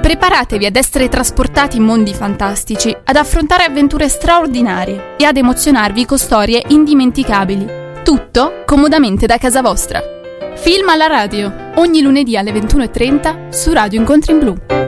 Preparatevi ad essere trasportati in mondi fantastici, ad affrontare avventure straordinarie e ad emozionarvi con storie indimenticabili. Tutto comodamente da casa vostra. Film alla radio, ogni lunedì alle 21:30 su Radio Incontri in Blu.